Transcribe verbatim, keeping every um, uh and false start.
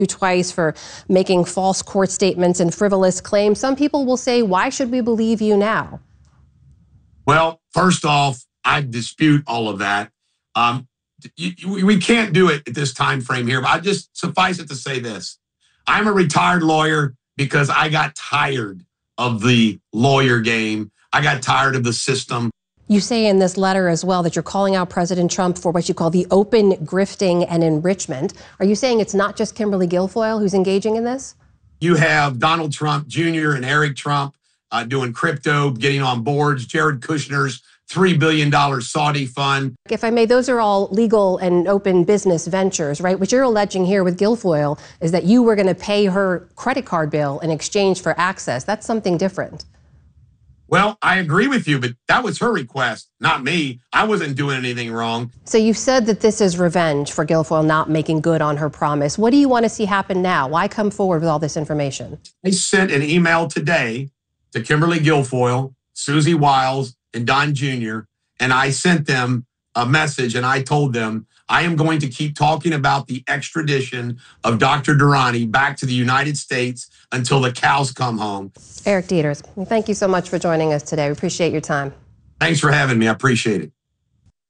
you twice for making false court statements and frivolous claims. Some people will say, why should we believe you now? Well, first off, I dispute all of that. Um, you, you, we can't do it at this time frame here, but I just suffice it to say this. I'm a retired lawyer because I got tired of the lawyer game. I got tired of the system. You say in this letter as well that you're calling out President Trump for what you call the open grifting and enrichment. Are you saying it's not just Kimberly Guilfoyle who's engaging in this? You have Donald Trump Junior and Eric Trump uh, doing crypto, getting on boards, Jared Kushner's three billion dollars Saudi fund. If I may, those are all legal and open business ventures, right? What you're alleging here with Guilfoyle is that you were going to pay her credit card bill in exchange for access. That's something different. Well, I agree with you, but that was her request, not me. I wasn't doing anything wrong. So you said that this is revenge for Guilfoyle not making good on her promise. What do you want to see happen now? Why come forward with all this information? I sent an email today to Kimberly Guilfoyle, Susie Wiles, and Don Junior, and I sent them a message, and I told them I am going to keep talking about the extradition of Doctor Durrani back to the United States until the cows come home. Eric Deters, thank you so much for joining us today. We appreciate your time. Thanks for having me. I appreciate it.